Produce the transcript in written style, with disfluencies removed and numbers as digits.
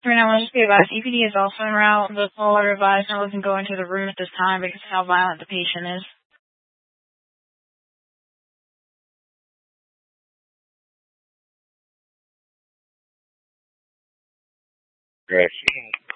Right now, I want to just be advised, EPD is also en route. The caller advised no one can go into the room at this time because of how violent the patient is. Great.